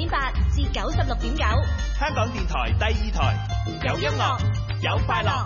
96.8至96.9， 香港電台第2台，有音樂，有快樂。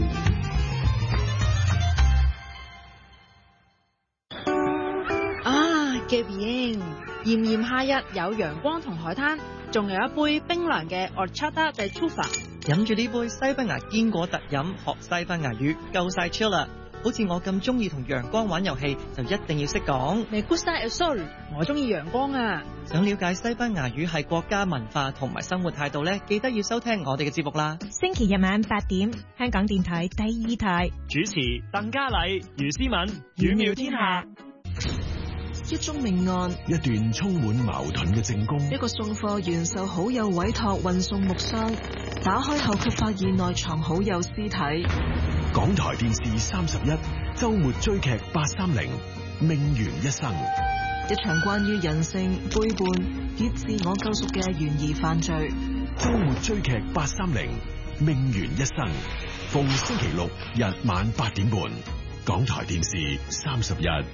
嘅bien，炎炎夏日有陽光同海灘，仲有一杯冰涼嘅 Horchata de Trufa。 飲住呢杯西班牙堅果特飲，學西班牙語夠晒 chill 啦！好似我咁中意同陽光玩遊戲，就一定要識講。 Me gusta el sol， 我中意陽光啊！ 想了解西班牙語係國家文化同埋生活態度呢，記得要收聽我哋嘅節目啦。 星期日晚8點，香港電台第2台， 主持鄧嘉麗、余思敏，語妙天下。 一宗命案，一段充滿矛盾嘅證供。一個送貨員受好友委託運送木箱，打開後卻發現內藏好友屍體。港台電視31周末追劇830，命懸一生。一場關於人性背叛與自我救贖嘅懸疑犯罪。周末追劇830，命懸一生。逢星期六日晚8點半，港台電視31。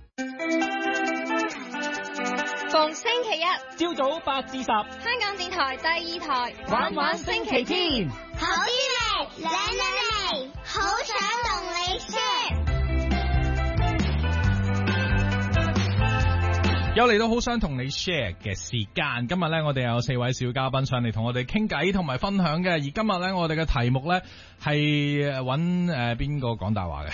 逢星期一朝早8至10， 香港電台第2台， 玩玩星期天。 好啲嚟，靚靚嚟，好想同你 share。 又嚟到好想同你 share 嘅時間，今日咧我哋有4位小嘉賓上嚟同我哋傾偈同埋分享嘅，而今日咧我哋嘅題目咧係揾邊個講大話嘅？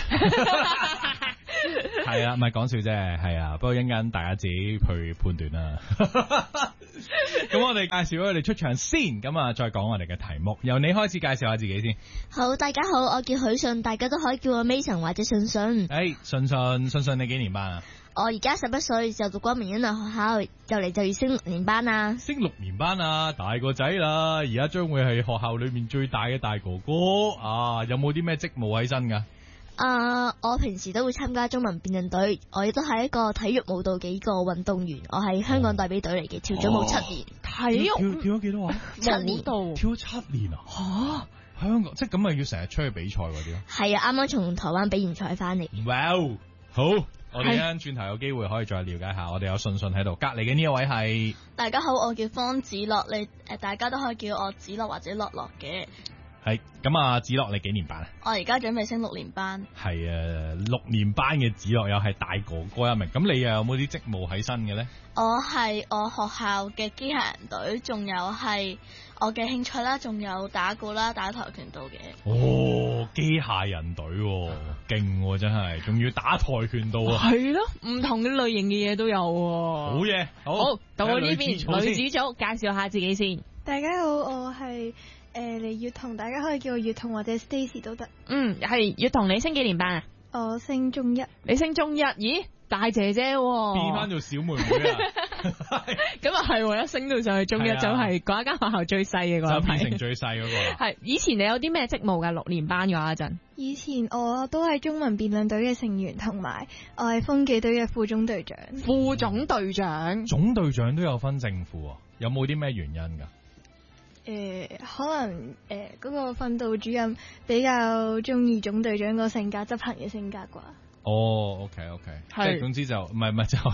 係啊，唔係講笑啫，係啊，不過一陣間大家自己去判斷啦。咁我哋介紹咗佢哋出場先，咁啊再講我哋嘅題目，由你開始介紹下自己先。 好，大家好，我叫許信，大家都可以叫我 Mason 或者信信。 信，你幾年班啊？ 我而家11歲，就讀光明恩納學校，就嚟就要升6年班啦。 升6年班啊，大個仔啦，而家將會係學校裏面最大嘅大哥哥啊！有冇啲咩職務喺身噶？ 我平時都會參加中文辯論隊，我亦都係一個體育舞蹈嘅一個運動員，我係香港代表隊嚟嘅，跳咗舞7年。 體育跳咗幾多啊 ？7年。 跳咗7年啊？吓，香港即係咁啊，要成日出去比賽嗰啲咯。 係啊，啱啱從台灣比完賽翻嚟。 哇，好。我哋一陣轉頭有機會可以再了解下，我哋有信喺度，隔籬嘅呢一位係。 大家好，我叫方子樂，你大家都可以叫我子樂或者樂樂嘅。 係咁啊，子樂你幾年班啊？ 我而家準備升6年班。 係啊，6年班嘅子樂又係大哥哥一名，咁你又有冇啲職務喺身嘅咧？ 我係我學校嘅機械人隊，仲有係我嘅興趣啦，仲有打鼓啦，打跆拳道嘅。 哦，機械人隊，勁真係，仲要打跆拳道啊！ 係咯，唔同嘅類型嘅嘢都有。 好嘢， 好，到我呢邊女子組介紹下自己先。 大家好，我係李月彤，大家可以叫我月彤或者 Stacy 都得。 係月彤，你升幾年班啊？ 我升中1。 你升中1？咦，大姐姐變翻做小妹妹啊！ 咁啊係，一升到上去中1就係嗰一間學校最細嘅嗰一批， 就變成最細嗰個。 係以前你有啲咩職務㗎？6年班嘅話陣， 以前我都係中文辯論隊嘅成員，同埋我係風紀隊嘅副總隊長。 副總隊長， 總隊長都有分正副啊？有冇啲咩原因㗎？ 可能嗰個訓導主任比較中意總隊長個性格，執行嘅性格啩。 哦 ，OK， 即係總之就唔係就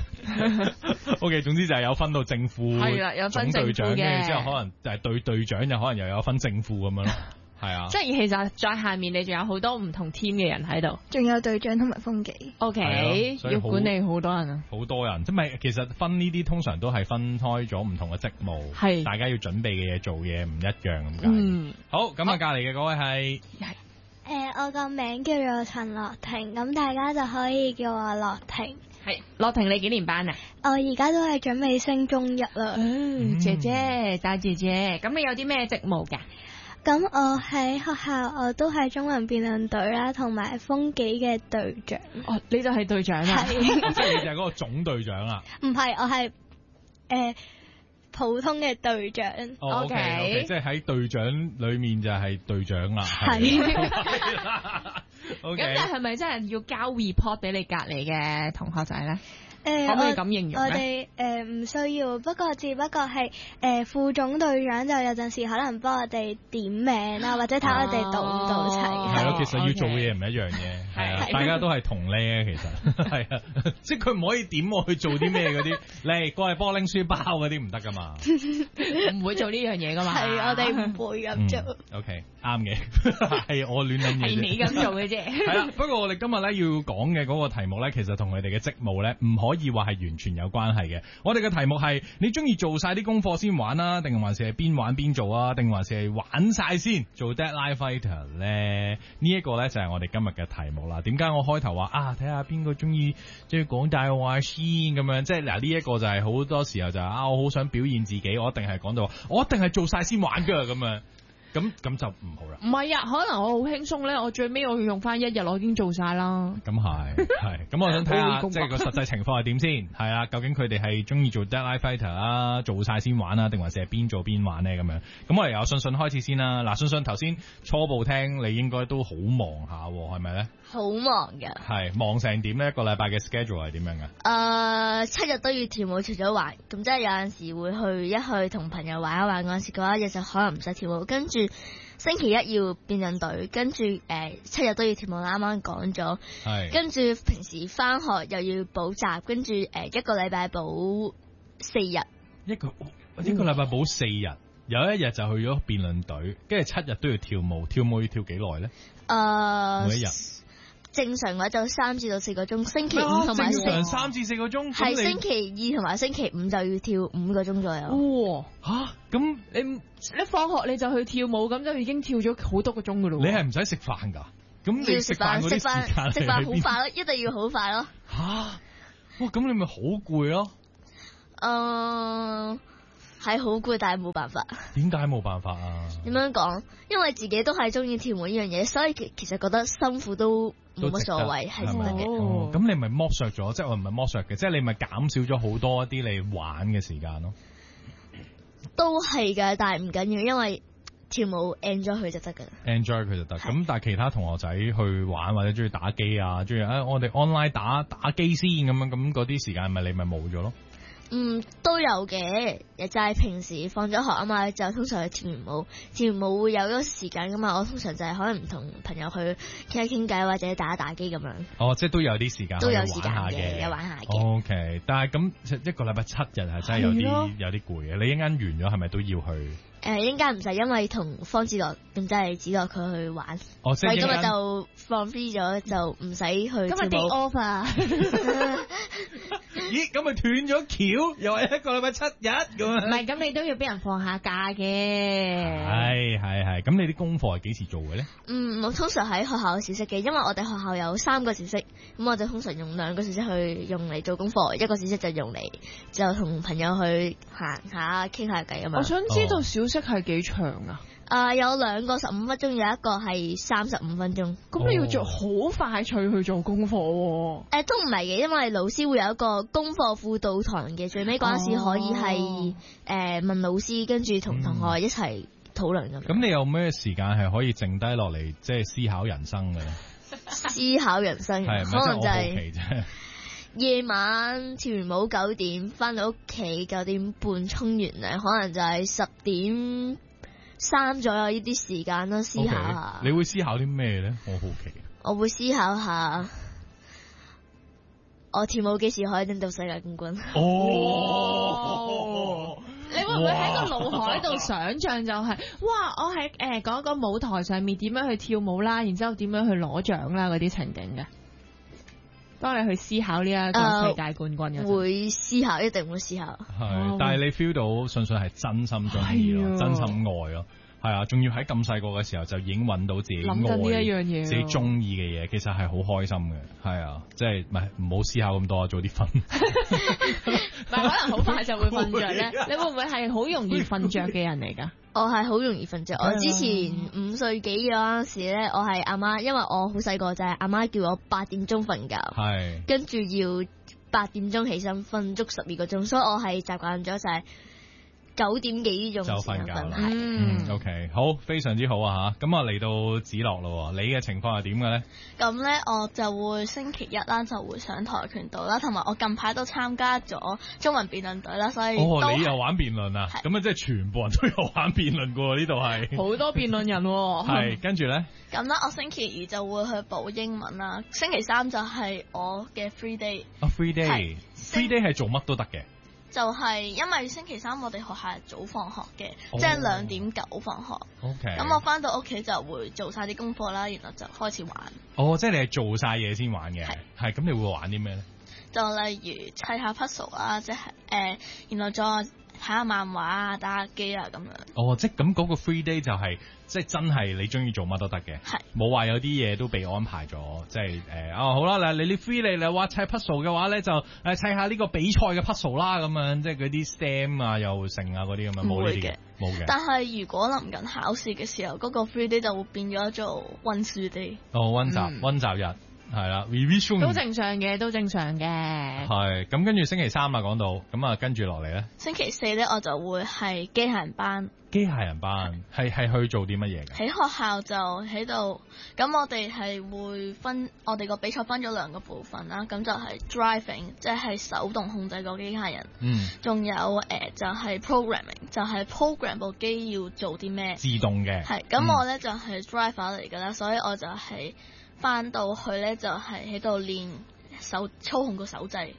，OK， 總之就係有分到正副， 係啦，有分正副嘅， 總隊長嘅，之後可能就係隊長就可能又有分正副咁樣咯，係啊。 即係其實再下面你仲有好多唔同 team 嘅人喺度， 仲有隊長同埋風紀。 OK，要管理好多人啊， 好多人，即係其實分呢啲通常都係分開咗唔同嘅職務，係大家要準備嘅嘢做嘢唔一樣咁解。好，咁啊，隔籬嘅嗰位係。 我個名叫做陳樂婷，咁大家就可以叫我樂婷。 係，樂婷你幾年班啊？ 我而家都係準備升中1啦。 姐姐，大姐姐，咁你有啲咩職務㗎？ 咁我喺學校我都係中文辯論隊啦，同埋風紀嘅隊長。 哦，你就係隊長啊？ 即係你就係嗰個總隊長啊？ 唔係，我係普通嘅隊長。 OK， 即係喺隊長裏面就係隊長啦。 係。 咁但係咪真係要交 report 俾你隔籬嘅同學仔咧？ 可唔可以咁形容我咧？ 哋唔需要，不過只不過係副總隊長就有陣時可能幫我哋點名啦，或者睇我哋到唔到齊。 係咯，其實要做嘅嘢唔一樣嘅，係啊，大家都係同咧，其實係啊，即係佢唔可以點我去做啲咩嗰啲，嚟過嚟幫我拎書包嗰啲唔得噶嘛， 唔會做呢樣嘢噶嘛。 係我哋唔會咁做。 OK，啱嘅，係我亂諗嘢。 係你咁做嘅啫。 係啦，不過我哋今日咧要講嘅嗰個題目咧，其實同佢哋嘅職務咧唔可以話係完全有關係嘅。我哋嘅題目係你中意做晒啲功課先玩啦，定還是係邊玩邊做啊？定還是係玩晒先做 deadline fighter 咧？呢一個咧就係我哋今日嘅題目啦。點解我開頭話啊？睇下邊個中意即係講大話先咁樣？即係嗱，呢一個就係好多時候就係啊，我好想表現自己，我一定係講到我一定係做晒先玩噶咁樣。咁就唔好啦。 唔係啊，可能我好輕鬆咧，我最尾我要用翻一日，我已經做晒啦。咁咁我想睇下即係個實際情況係點先。係啊，究竟佢哋係中意做 deadline fighter 啊，做晒先玩啊，定還是係邊做邊玩咧咁樣？咁我哋由信信開始先啦。嗱，信信頭先初步聽你應該都好忙下，係咪咧？ 好忙㗎。 係忙成點咧？一個禮拜嘅 schedule 係點樣㗎 ？7日都要跳舞，除咗玩，咁即係有陣時會去同朋友玩一玩嗰陣時，嗰一日就可能唔使跳舞，跟住星期一要變緊隊，跟住7日都要跳舞，啱啱講咗。係。跟住平時返學又要補習，跟住一個禮拜補4日。一個禮拜補4日，有一日就去咗辯論隊，跟住7日都要跳舞，跳舞要跳幾耐咧？每一日。正常嘅話就3至到4個鐘，星期五同埋正常3至4個鐘， 係星期2同埋星期5就要跳5個鐘左右。 哇！咁你放學你就去跳舞，咁就已經跳咗好多個鐘噶咯。 你係唔使食飯㗎？咁你食飯嗰啲時間食飯好快咯，一定要好快咯。 哇！咁你咪好攰咯。 係好攰，但係冇辦法。 點解冇辦法啊？點樣講？因為自己都係中意跳舞呢樣嘢，所以其實覺得辛苦都冇乜所謂，係值得嘅。 咁你咪剝削咗，即係我唔係剝削嘅，即係你咪減少咗好多一啲你玩嘅時間咯。 都係㗎，但係唔緊要，因為跳舞 enjoy 佢就得㗎。 enjoy 佢就得。咁但係其他同學仔去玩或者中意打機啊，中意我哋 online 打機先咁樣，咁嗰啲時間你咪冇咗咯。 都有嘅，就係平時放咗學啊嘛，就通常去跳完舞，跳完舞會有嗰個時間噶嘛，我通常就係可能唔同朋友去傾偈或者打機咁樣。 哦，即係都有啲時間， 都有時間嘅，有玩下嘅。 OK， 但係咁一個禮拜7日係真係有啲攰嘅，你一陣間完咗係咪都要去？ 應該唔使，因為同方志樂咁真係指落佢去玩。所以今日就放 free 咗，就唔使去跳舞。今日 day off 啊！ 咦，咁咪斷咗橋，又係一個禮拜7日咁啊？ 唔係，咁你都要俾人放下假嘅。 係，咁你啲功課係幾時做嘅咧？ 我通常喺學校小息嘅，因為我哋學校有3個小息，咁我就通常用2個小息去用嚟做功課，1個小息就用嚟就同朋友去行下傾下偈咁樣。 我想知道小息係幾長啊？ 有2個15分鐘，有一個係35分鐘。 咁你要做好快脆去做功課喎？ 都唔係嘅，因為老師會有一個功課輔導堂嘅，最尾嗰陣時可以係問老師，跟住同同學一齊討論咁。 咁你有咩時間係可以剩低落嚟，即係思考人生嘅咧？ 思考人生，可能就係夜晚跳完舞9點，翻到屋企9點半沖完涼，可能就係10點3左右呢啲時間咯，思考下。 你會思考啲咩咧？我好奇。 我會思考下，我跳舞幾時可以拎到世界冠軍？ 你會唔會喺個腦海度想像就係，哇！我喺嗰個舞台上面點樣去跳舞啦，然之後點樣去攞獎啦嗰啲情景嘅？幫你去思考呢一個世界冠軍嘅。 會思考，一定會思考。 係，但係你 feel 到信信係真心中意咯，真心愛咯。係啊，仲要喺咁細個嘅時候就已經揾到自己諗緊呢一樣嘢， 自己中意嘅嘢，其實係好開心嘅。係啊，即係唔好思考咁多，早啲瞓。 唔係可能好快就會瞓着咧？你會唔會係好容易瞓着嘅人嚟㗎？ 我係好容易瞓着。我之前5歲幾嗰陣時咧，我係阿媽，因為我好細個就係阿媽叫我8點鐘瞓覺，係跟住要8點鐘起身瞓足12個鐘，所以我係習慣咗就係 9點幾呢種就瞓覺啦。OK， 好，非常之好啊嚇。咁啊嚟到子樂咯，你嘅情況係點嘅咧？ 咁咧我就會星期一啦，就會上跆拳道啦，同埋我近排都參加咗中文辯論隊啦，所以你又玩辯論啊？咁啊，即係全部人都有玩辯論嘅喎，呢度係好多辯論人喎。 係，跟住咧？ 咁啦，我星期二就會去補英文啦，星期三就係我嘅 free day。 free day 係做乜都得嘅。 就係因為星期三我哋學校係早放學嘅，即係2:9放學。OK。咁我翻到屋企就會做晒啲功課啦，然後就開始玩。 即係你係做晒嘢先玩嘅。係。咁你會玩啲咩咧？ 就例如砌下 puzzle 啦，即係然後再睇下漫畫啊、打下機啊咁樣。 即係咁嗰個 free day 就係即係真係你中意做乜都得嘅，冇話有啲嘢都被安排咗，即係好啦，嗱你 free 你話砌 puzzle 嘅話咧就砌下呢個比賽嘅 puzzle 啦，咁樣即係嗰啲 STEM 啊又剩啊嗰啲咁樣冇呢啲嘅，冇嘅。 但係如果臨近考試嘅時候，嗰個 free day 就會變咗做溫書 day。 溫習日。係啦 revision 都正常嘅， 係咁跟住星期三啊講到，咁啊跟住落嚟咧。 星期四咧我就會係機械人班。 機械人班係去做啲乜嘢嘅？ 喺學校就喺度，咁我哋係會我哋個比賽分咗2個部分啦，咁就係 driving， 即係手動控制個機械人。仲有就係 programming， 就係 program 部機要做啲咩。自動嘅。係，咁我咧就係 driver 嚟㗎啦，所以我就係翻到去咧就係喺度練操控個手掣。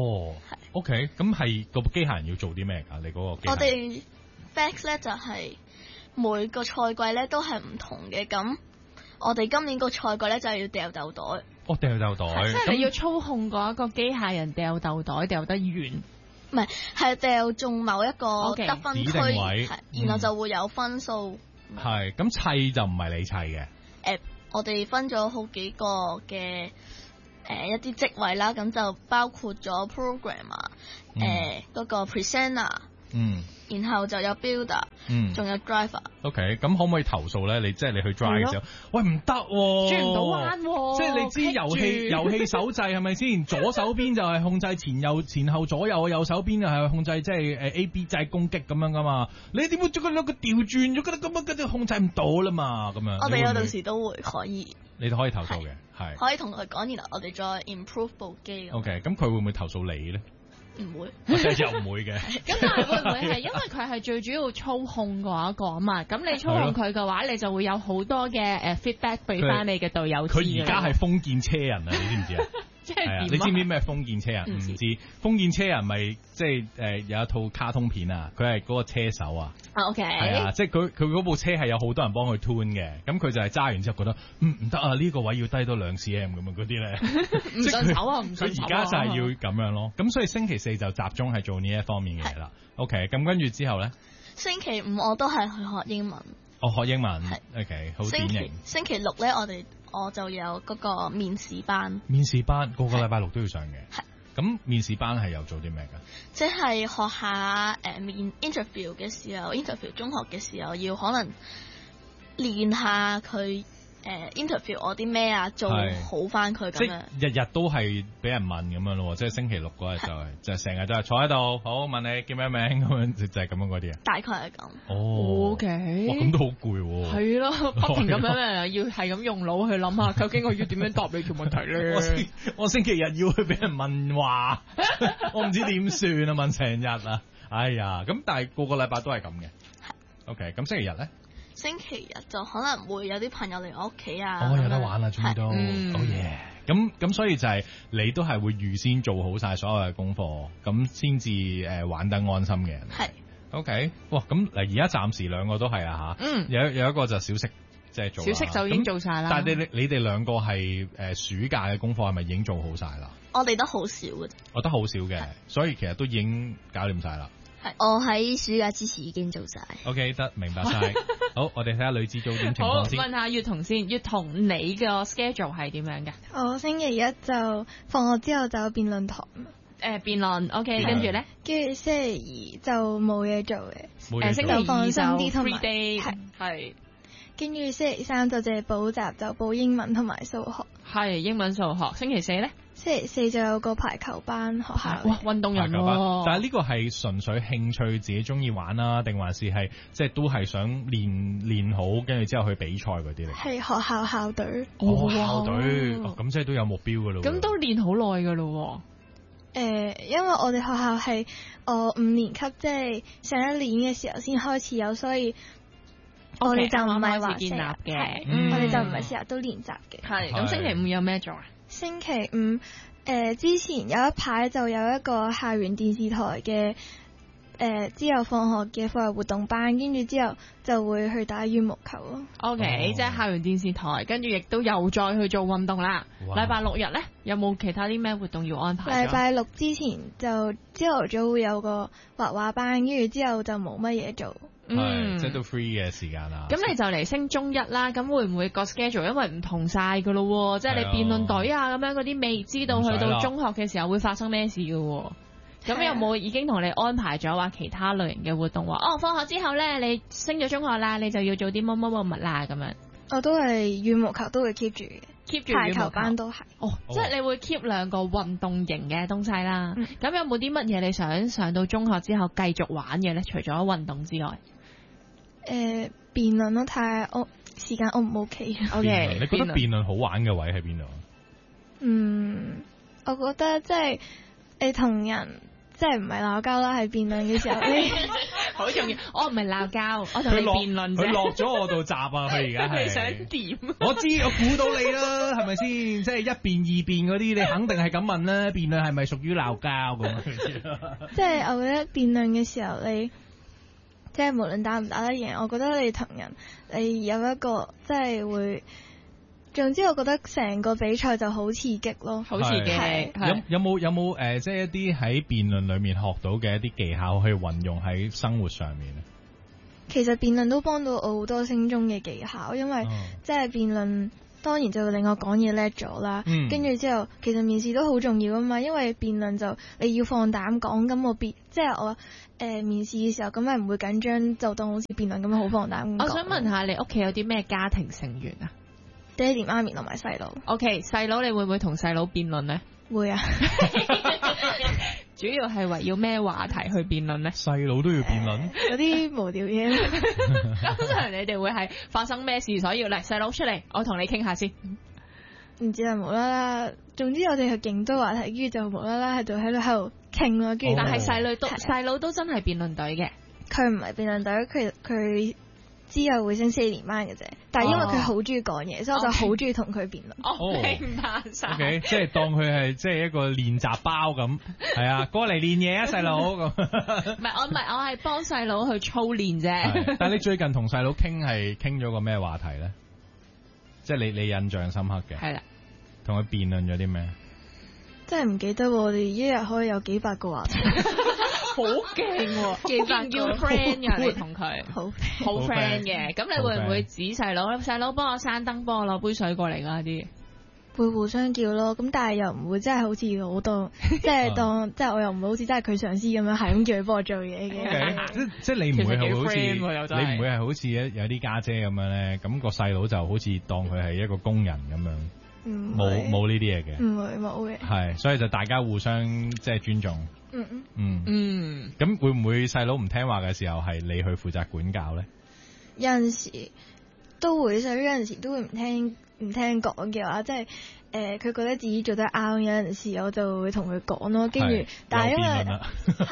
OK， 咁係個機械人要做啲咩㗎？你嗰個機械人。我哋 Facts 咧就係每個賽季咧都係唔同嘅，咁我哋今年個賽季咧就係要掉豆袋。 掉豆袋， 即係你要操控嗰一個機械人掉豆袋掉得遠， 唔係掉中某一個得分區，然後就會有分數。 係，咁砌就唔係你砌嘅。 我哋分咗好幾個嘅一啲職位啦，咁就包括咗 programmer，嗰個 presenter。然後就有 builder，仲有 driver。OK， 咁可唔可以投訴咧？你即係你去 drive 嘅時候，喂唔得， 轉唔到彎， 即係你知遊戲手掣係咪先？左手邊就係控制前後左右，右手邊就係控制即係A、B 掣攻擊咁樣噶嘛？你點會將佢兩個調轉咗？覺得咁樣跟住控制唔到啦嘛？咁樣。 我哋有陣時都會可以。 你都可以投訴嘅，係。 可以同佢講，然後我哋再 improve 部機。 OK， 咁佢會唔會投訴你咧？ 唔會， 即係又唔會嘅。 咁但係會唔會係因為佢係最主要操控嗰一個啊嘛？咁你操控佢嘅話，你就會有好多嘅feedback 俾翻你嘅隊友知。 佢而家係封建車人啊！你知唔知啊？你知唔知咩封建車人？唔知封建車人咪即係有一套卡通片啊？佢係嗰個車手啊。 OK。 係啊，即係佢嗰部車係有好多人幫佢 tune 嘅，咁佢就係揸完之後覺得唔得啊！呢個位要低多2 cm 咁樣嗰啲咧。 唔順手啊！唔順手。 佢而家就係要咁樣咯。咁所以星期四就集中係做呢一方面嘅嘢啦。OK， 咁跟住之後咧。 星期五我都係去學英文。 學英文。OK， 好典型。 星期六咧，我就有嗰個面試班。 面試班個禮拜六都要上嘅。係。咁面試班係又做啲咩㗎？ 即係學下面 interview 嘅時候 ，interview 中學嘅時候要可能練下佢interview 我啲咩啊，做好翻佢咁樣。 即係日都係俾人問咁樣咯，即係星期六嗰日就成日都係坐喺度，好問你叫咩名咁樣，就係咁樣嗰啲啊。 大概係咁。 OK。 哇，咁都好攰喎。 係咯，不停咁樣要係咁用腦去諗下，究竟我要點樣答你條問題咧？ 我星期日要去俾人問話，我唔知點算啊，問成日啊，哎呀，咁但係個禮拜都係咁嘅。OK， 咁星期日咧？ 星期日就可能會有啲朋友嚟我屋企啊， 有得玩啦，終於都，好嘢！咁所以就係你都係會預先做好晒所有嘅功課，咁先至玩得安心嘅人。係 OK， 哇！咁嗱，而家暫時2個都係啊嚇，有一個就小息即係做， 小息就已經做晒啦。 但係你哋2個係暑假嘅功課係咪已經做好晒啦？ 我哋得好少嘅， 我得好少嘅，所以其實都已經搞掂晒啦。 我喺暑假之前已經做晒。 OK， 得明白晒。好，我哋睇下女子組點情況先。 好，問下月彤先，月彤你個 schedule 係點樣嘅？ 我星期一就放學之後就有辯論堂。 辯論 OK， 跟住咧， 跟住星期二就冇嘢做嘅， 星期二放心啲同埋 free day 係。 跟住星期三就淨係補習，就補英文同埋數學。 係英文數學。星期四咧？ 星期四就有個排球班學校。 哇，運動人喎！ 但係呢個係純粹興趣，自己中意玩啦，定還是係即係都係想練好，跟住之後去比賽嗰啲嚟？ 係學校校隊。 校隊咁即係都有目標噶咯。 咁都練好耐噶咯。 因為我哋學校係我5年級，即係上一年嘅時候先開始有，所以我哋就唔係話建立嘅， 我哋就唔係成日都練習嘅。 係咁，星期五有咩做啊？ 星期五之前有一排就有一個校園電視台嘅之後放學嘅課外活動班，跟住之後就會去打羽毛球咯。 OK，即係校園電視台，跟住亦都又再去做運動啦。禮拜六日咧，有冇其他啲咩活動要安排？ 禮拜六之前就朝頭早會有個畫畫班，跟住之後就冇乜嘢做。 即係都 free 嘅時間啦。 咁你就嚟升中一啦，咁會唔會個 schedule 因為唔同晒噶咯？即係你辯論隊啊咁樣嗰啲，未知道去到中學嘅時候會發生咩事噶？咁有冇已經同你安排咗話其他類型嘅活動？話放學之後咧，你升咗中學啦，你就要做啲乜乜乜物啦咁樣。 我都係羽毛球都會 keep 住嘅 ，keep 住排球班都係。 即係你會 keep 2個運動型嘅東西啦。咁有冇啲乜嘢你想上到中學之後繼續玩嘅咧？除咗運動之外， 辯論咯，睇下我時間 O 唔 OK。 OK， 你覺得辯論好玩嘅位喺邊度？ 我覺得即係你同人。即係唔係鬧交啦，係辯論嘅時候咧， 好重要。我唔係鬧交，我同你辯論啫。 佢落咗我度閘啊！佢而家係。 你想點？ 我知，我估到你啦，係咪先？即係一辯二辯嗰啲，你肯定係咁問啦。辯論係咪屬於鬧交咁？ 即係我覺得辯論嘅時候，你即係無論打唔打得贏，我覺得你同人你有一個即係會。總之，我覺得成個比賽就好刺激咯， 好刺激。 有冇即係一啲喺辯論裏面學到嘅一啲技巧，去運用喺生活上面咧？ 其實辯論都幫到我好多升中嘅技巧，因為即係辯論當然就會令我講嘢叻咗啦。跟住之後，其實面試都好重要啊嘛，因為辯論就你要放膽講，咁我即係我面試嘅時候，咁咪唔會緊張，就當好似辯論咁樣好放膽講。 我想問下你屋企有啲咩家庭成員啊？ 爹哋媽咪同埋細佬。 OK， 細佬你會唔會同細佬辯論呢？ 會啊。 主要係圍繞咩話題去辯論呢？ 細佬都要辯論？ 有啲無聊嘢。 通常你哋會係發生咩事，所以嚟細佬出嚟，我同你傾下先。 唔知係無啦啦，總之我哋係勁多話題，跟住就無啦啦喺度傾咯。跟住但係細佬都真係辯論隊嘅。 佢唔係辯論隊，佢。之後會升4年班嘅啫，但係因為佢好中意講嘢，所以我就好中意同佢辯論。 明白晒。 OK， 即係當佢係即係一個練習包咁，係啊，過嚟練嘢啊，細佬咁。 唔係我係幫細佬去操練啫。 但係你最近同細佬傾咗個咩話題咧？即係你印象深刻嘅。 係啦。 同佢辯論咗啲咩？ 真係唔記得，我哋一日可以有幾百個話題。 好勁喎，幾百個 friend 㗎，你同佢好 friend 嘅。咁你會唔會指細佬？細佬幫我閂燈，幫我攞杯水過嚟嗰啲？ 會互相叫咯，咁但係又唔會真係好似我當，即係我又唔會好似真係佢上司咁樣，係咁叫佢幫我做嘢嘅。 即係你唔會係好似你唔會係好似有啲家姐咁樣咧，咁個細佬就好似當佢係一個工人咁樣。冇呢啲嘢嘅， 唔會冇嘅， 係，所以就大家互相即係尊重。咁會唔會細佬唔聽話嘅時候係你去負責管教咧？ 有陣時都會，細佬有陣時都會唔聽講嘅話，即係佢覺得自己做得啱，有陣時我就會同佢講咯。跟住，但係因為呢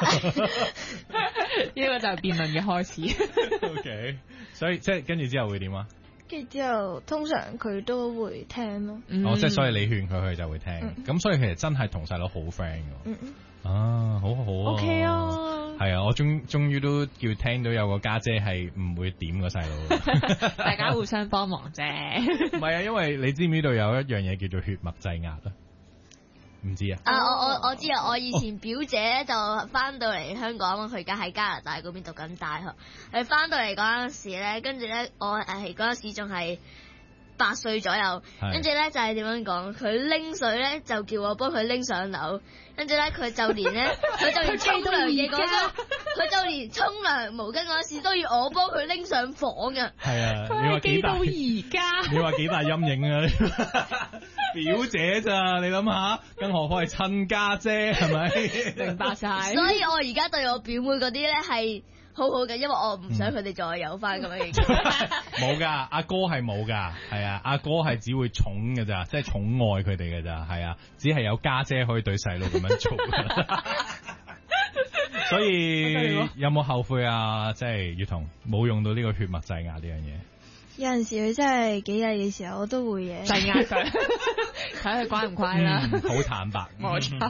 個就係辯論嘅開始。 OK， 所以即係跟住之後會點啊？ 跟住之後，通常佢都會聽咯。 即係所以你勸佢就會聽。咁所以其實真係同細佬好 friend 㗎。好好啊。 OK 啊。 係啊，我終於都叫聽到有個家姐係唔會點個細佬。 大家互相幫忙啫。 唔係啊，因為你知唔知道有一樣嘢叫做血脈擠壓啊？唔知啊？ 我知啊！我以前表姐就翻到嚟香港，佢而家喺加拿大嗰邊讀緊大學。佢翻到嚟嗰陣時咧，跟住咧我嗰陣時仲係8歲左右，跟住咧就係點樣講？佢拎水咧就叫我幫佢拎上樓，跟住咧佢就連沖涼嘅嗰個，佢就連沖涼毛巾嗰時都要我幫佢拎上房㗎。 係啊，你話幾大？ 記到而家。 你話幾大陰影啊？ 表姐咋，你諗下，更何況係親家姐，係咪？ 明白晒。 所以我而家對我表妹嗰啲咧係好好嘅，因為我唔想佢哋再有翻咁樣嘅。 冇噶，阿哥係冇噶，係啊，阿哥係只會寵嘅咋，即係寵愛佢哋嘅咋，係啊，只係有家姐可以對細路咁樣做。所以有冇後悔啊？即係月彤冇用到呢個血脈擠壓呢樣嘢。 有陣時佢真係幾日嘅時候，我都會嘅擠壓佢，睇佢乖唔乖啦。 好坦白， 冇錯。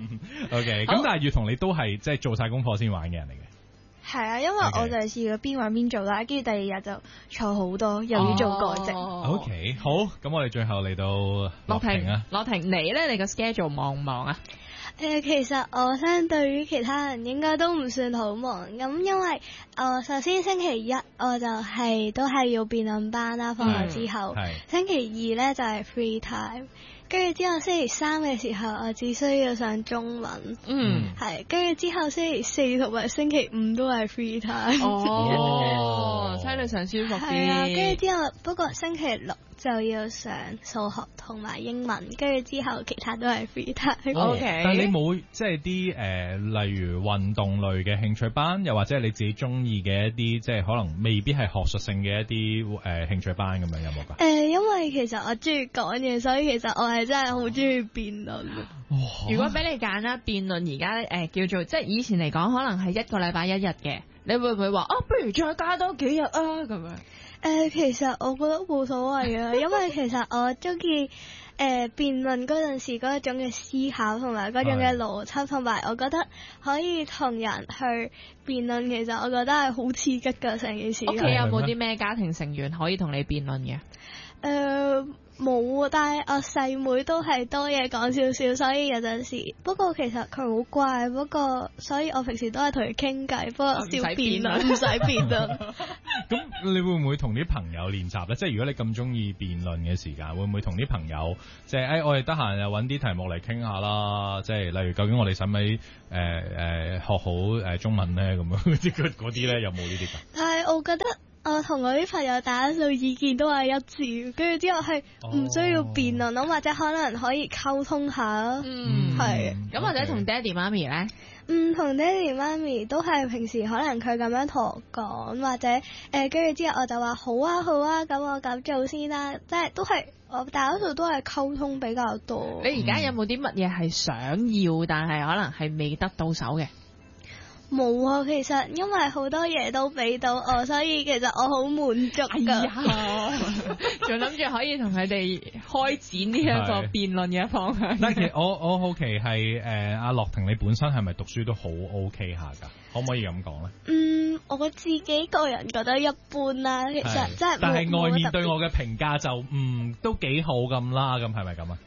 OK，咁但係月彤你都係即係做晒功課先玩嘅人嚟嘅。 係啊，因為我就係試過邊玩邊做啦，跟住第二日就錯好多，又要做改正。 OK，好，咁我哋最後嚟到樂婷啊， 樂婷你咧，你個 schedule 忙唔忙啊？ 其實我相對於其他人應該都唔算好忙，咁因為首先星期一我就都係要辯論班啦，放學之後，星期二咧就係 free time。跟住之後星期三嘅時候，我只需要上中文，係跟住之後星期四同埋星期五都係 free time。 哦，相對上舒服啲。 係啊，跟住之後不過星期六就要上數學同埋英文，跟住之後其他都係 free time。 OK， 但係你冇即係啲例如運動類嘅興趣班，又或者係你自己中意嘅一啲即係可能未必係學術性嘅一啲興趣班咁樣有冇㗎？ 因為其實我中意講嘢，所以其實我係真係好中意辯論。 如果俾你揀啦，辯論而家叫做即係以前嚟講，可能係一個禮拜一日嘅，你會唔會話不如再加多幾日啊咁樣？ 其實我覺得冇所謂啊，因為其實我中意辯論嗰陣時嗰種嘅思考同埋嗰種嘅邏輯，同埋我覺得可以同人去辯論，其實我覺得係好刺激㗎成件事。 屋企有冇啲咩家庭成員可以同你辯論嘅？ 冇啊，但係我細妹都係多嘢講少少，所以有陣時，不過其實佢好乖，不過所以我平時都係同佢傾偈，不過少辯論，唔使辯論。 咁你會唔會同啲朋友練習咧？即係如果你咁中意辯論嘅時間，會唔會同啲朋友即係我哋得閒又揾啲題目嚟傾下啦？即係例如究竟我哋使唔使學好中文咧？咁樣嗰啲咧有冇呢啲㗎？ 但係我覺得。我同我啲朋友打數意見都係一致，跟住之後係唔需要辯論咯，或者可能可以溝通下咯。係。 咁或者同爹哋媽咪咧？ 同爹哋媽咪都係平時可能佢咁樣同我講，或者跟住之後我就話好啊好啊，咁我咁做先啦，即係都係我大多數都係溝通比較多。 你而家有冇啲乜嘢係想要，但係可能係未得到手嘅？ 冇啊，其實因為好多嘢都俾到我，所以其實我好滿足㗎。 仲諗住可以同佢哋開展呢一個辯論嘅方向。 但係其實我好奇係阿樂婷，你本身係咪讀書都好 OK 下㗎？可唔可以咁講咧？ 我自己個人覺得一般啦，其實真係。 但係外面對我嘅評價就都幾好咁啦，咁係咪咁啊？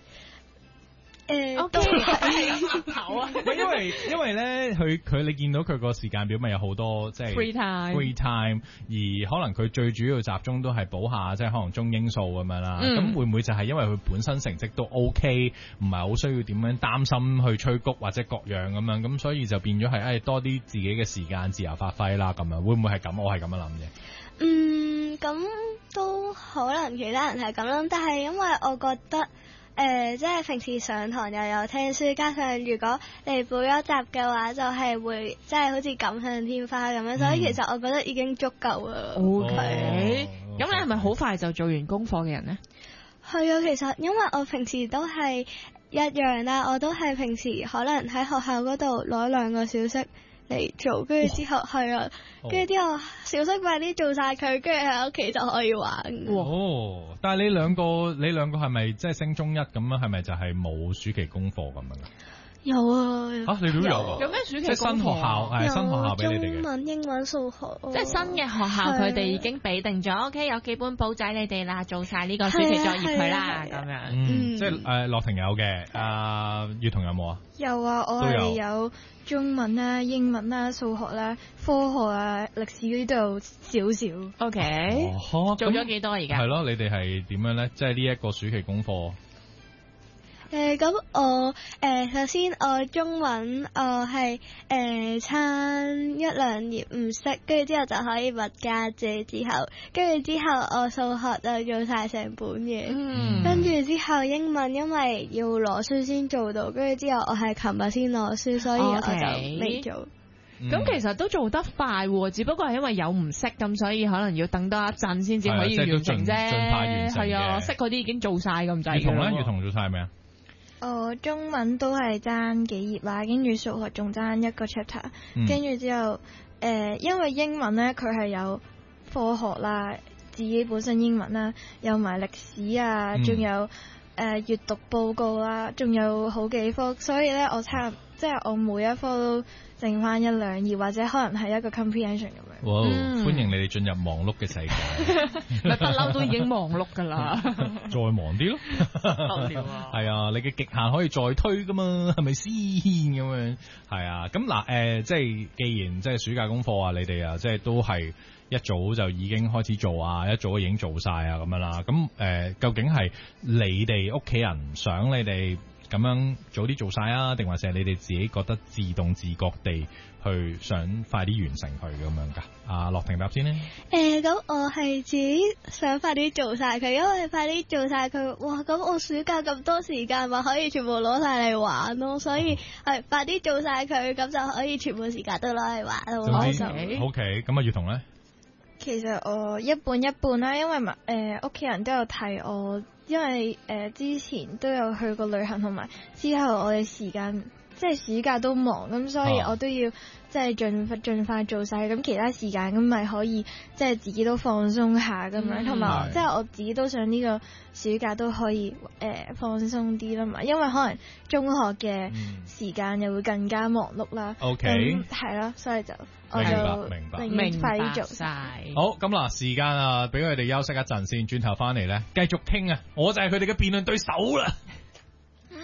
OK，好啊。 因為咧，佢你見到佢個時間表咪有好多即係 free time， 而可能佢最主要集中都係補下即係可能中英數咁樣啦。咁會唔會就係因為佢本身成績都 OK，唔係好需要點樣擔心去催谷或者各樣咁樣，咁所以就變咗係多啲自己嘅時間自由發揮啦咁樣。會唔會係咁？我係咁樣諗嘅。 咁都可能其他人係咁諗，但係因為我覺得。即係平時上堂又有聽書，加上如果你背一集嘅話，就係會即係好似錦上添花咁樣，所以其實我覺得已經足夠啦。 OK，咁你係咪好快就做完功課嘅人呢？ 係啊，其實因為我平時都係一樣啦，我都係平時可能喺學校嗰度攞2個小息嚟做，跟住之後係啊，跟住之後小息快啲做晒佢，跟住喺屋企就可以玩。 但係你兩個係咪即係升中一咁樣？係咪就係冇暑期功課咁樣噶？ 有啊。 你都有？ 有咩暑期功課？ 即係新學校係新學校俾你哋嘅。 中文、英文、數學。 即係新嘅學校，佢哋已經俾定咗。OK， 有幾本簿仔你哋啦，做晒呢個暑期作業佢啦，咁樣。 即係樂婷有嘅，月彤有冇啊？ 有啊，我係有中文啦、英文啦、數學啦、科學啊、歷史嗰啲都有少少。 OK，做咗幾多而家？ 係咯，你哋係點樣咧？即係呢一個暑期功課。 咁我首先我中文我係差一兩頁唔識，跟住之後就可以問家姐，之後跟住之後我數學就做晒成本嘢，跟住之後英文因為要攞書先做到，跟住之後我係琴日先攞書，所以我就未做。 咁其實都做得快喎，只不過係因為有唔識咁，所以可能要等多一陣先至可以完成啫。係啊，識嗰啲已經做晒咁滯。 月彤做晒係咪啊？ 我中文都係爭幾頁啦，跟住數學仲爭一個 chapter，跟住之後因為英文咧佢係有科學啦，自己本身英文啦，有埋歷史啊，仲有閱讀報告啦，仲有好幾科，所以咧我即係我每一科都剩翻一兩頁，或者可能係一個 comprehension 咁樣。 哇！歡迎你哋進入忙碌嘅世界。 咪不嬲都已經忙碌㗎啦， 再忙啲咯。係啊，你嘅極限可以再推㗎嘛，係咪先咁樣？係啊，咁嗱即係既然即係暑假功課啊，你哋啊即係都係一早就已經開始做啊，一早已經做晒啊咁樣啦。咁究竟係你哋屋企人想你哋咁樣早啲做晒啊，定還是係你哋自己覺得自動自覺地去想快啲完成佢咁樣㗎？阿樂婷答先呢？ 咁我係自己想快啲做晒佢，因為快啲做晒佢，哇！咁我暑假咁多時間咪可以全部攞晒嚟玩咯，所以係快啲做晒佢，咁就可以全部時間都攞嚟玩咯。 開心。OK，咁啊，月彤咧？ 其實我一半一半啦，因為屋企人都有提我。因為之前都有去過旅行，同埋之後我哋時間即係暑假都忙，咁所以我都要即係盡快做晒，咁其他時間咁咪可以即係自己都放鬆下咁樣，同埋即係我自己都想呢個暑假都可以放鬆啲啦嘛，因為可能中學嘅時間又會更加忙碌啦。 OK， 係咯，所以就明白， 快啲做晒。 好，咁嗱，時間啊，俾佢哋休息一陣先，轉頭翻嚟咧，繼續傾啊！我就係佢哋嘅辯論對手啦。